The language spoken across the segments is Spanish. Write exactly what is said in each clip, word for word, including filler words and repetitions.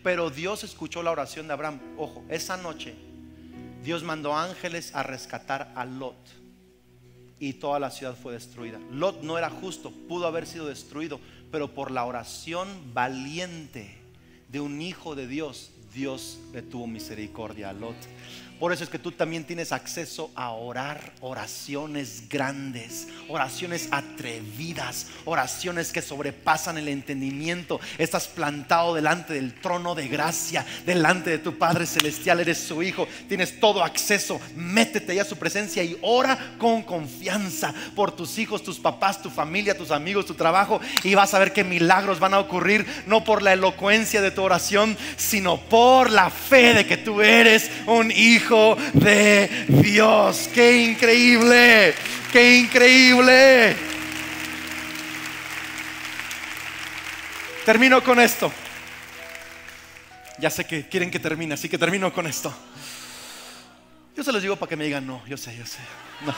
Pero Dios escuchó la oración de Abraham. Ojo, esa noche Dios mandó ángeles a rescatar a Lot y toda la ciudad fue destruida. Lot no era justo, pudo haber sido destruido, pero por la oración valiente de un hijo de Dios, Dios le tuvo misericordia a Lot. Por eso es que tú también tienes acceso a orar oraciones grandes, oraciones atrevidas, oraciones que sobrepasan el entendimiento. Estás plantado delante del trono de gracia, delante de tu Padre Celestial, eres su hijo, tienes todo acceso. Métete ya a su presencia y ora con confianza por tus hijos, tus papás, tu familia, tus amigos, tu trabajo, y vas a ver que milagros van a ocurrir, no por la elocuencia de tu oración, sino por la fe de que tú eres un hijo de Dios. ¡Qué increíble! ¡Qué increíble! Termino con esto. Ya sé que quieren que termine, así que termino con esto. Yo se los digo para que me digan no. Yo sé, yo sé, no.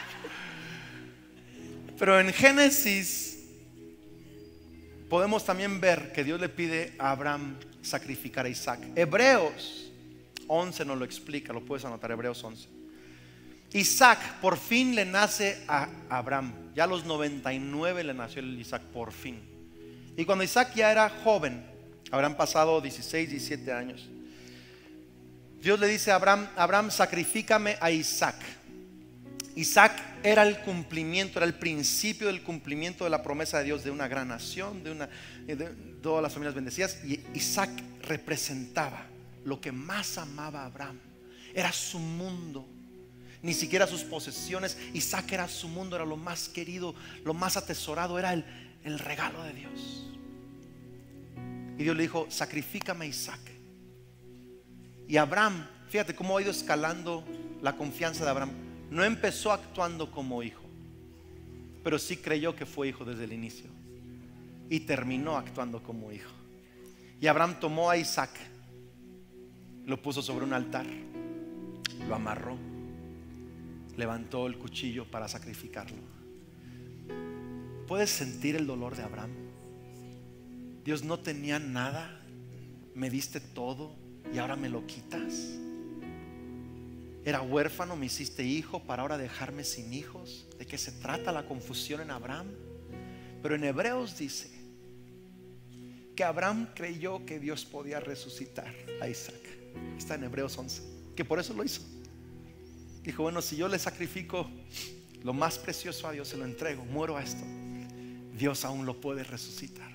Pero en Génesis podemos también ver que Dios le pide a Abraham sacrificar a Isaac. Hebreos once nos lo explica, lo puedes anotar, Hebreos once. Isaac por fin le nace a Abraham. Ya a los noventa y nueve le nació el Isaac por fin. Y cuando Isaac ya era joven, habrán pasado dieciséis, diecisiete años, Dios le dice a Abraham: Abraham, sacrifícame a Isaac. Isaac era el cumplimiento, era el principio del cumplimiento de la promesa de Dios de una gran nación, de, una, de todas las familias bendecidas. Y Isaac representaba lo que más amaba a Abraham. Era su mundo, ni siquiera sus posesiones. Isaac era su mundo, era lo más querido, lo más atesorado, era el, el regalo de Dios. Y Dios le dijo: sacrifícame a Isaac. Y Abraham, fíjate cómo ha ido escalando la confianza de Abraham. No empezó actuando como hijo, pero sí creyó que fue hijo desde el inicio, y terminó actuando como hijo. Y Abraham tomó a Isaac, lo puso sobre un altar, lo amarró, levantó el cuchillo para sacrificarlo. ¿Puedes sentir el dolor de Abraham? Dios, no tenía nada, me diste todo y ahora me lo quitas. Era huérfano, me hiciste hijo para ahora dejarme sin hijos. ¿De qué se trata la confusión en Abraham? Pero en Hebreos dice que Abraham creyó que Dios podía resucitar a Isaac. Está en Hebreos once, que por eso lo hizo. Dijo: bueno, si yo le sacrifico lo más precioso a Dios, se lo entrego, muero a esto, Dios aún lo puede resucitar.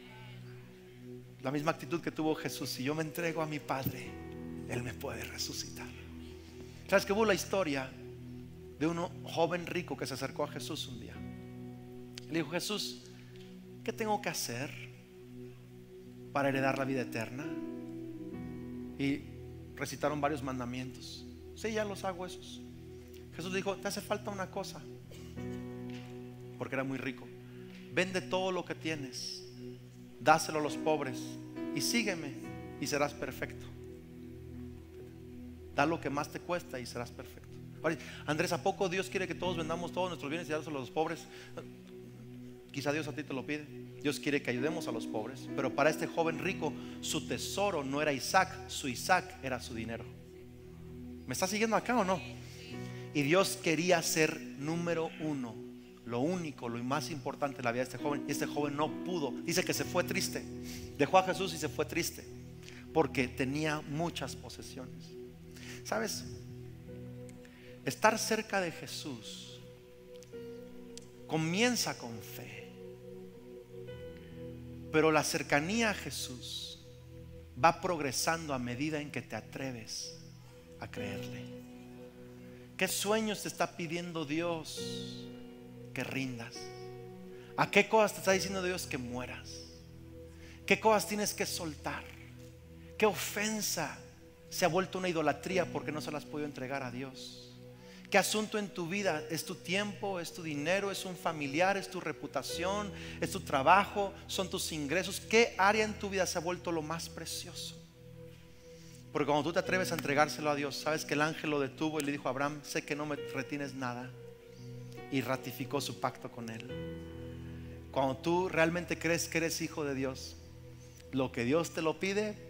La misma actitud que tuvo Jesús: si yo me entrego a mi Padre, Él me puede resucitar. ¿Sabes que hubo la historia de un joven rico que se acercó a Jesús un día? Le dijo: Jesús, ¿qué tengo que hacer para heredar la vida eterna? Y recitaron varios mandamientos. Sí, ya los hago esos. Jesús le dijo: te hace falta una cosa, porque era muy rico. Vende todo lo que tienes, dáselo a los pobres y sígueme y serás perfecto. Da lo que más te cuesta y serás perfecto. Andrés, ¿a poco Dios quiere que todos vendamos todos nuestros bienes y dárselos a los pobres? Quizá Dios a ti te lo pide. Dios quiere que ayudemos a los pobres, pero para este joven rico su tesoro no era Isaac, su Isaac era su dinero. ¿Me está siguiendo acá o no? Y Dios quería ser número uno, lo único, lo más importante en la vida de este joven. Y este joven no pudo. Dice que se fue triste. Dejó a Jesús y se fue triste porque tenía muchas posesiones. ¿Sabes? Estar cerca de Jesús comienza con fe, pero la cercanía a Jesús va progresando a medida en que te atreves a creerle. ¿Qué sueños te está pidiendo Dios que rindas? ¿A qué cosas te está diciendo Dios que mueras? ¿Qué cosas tienes que soltar? ¿Qué ofensa se ha vuelto una idolatría porque no se las has podido entregar a Dios? ¿Qué asunto en tu vida? ¿Es tu tiempo? ¿Es tu dinero? ¿Es un familiar? ¿Es tu reputación? ¿Es tu trabajo? ¿Son tus ingresos? ¿Qué área en tu vida se ha vuelto lo más precioso? Porque cuando tú te atreves a entregárselo a Dios, sabes que el ángel lo detuvo y le dijo a Abraham: sé que no me retienes nada, y ratificó su pacto con él. Cuando tú realmente crees que eres hijo de Dios, lo que Dios te lo pide,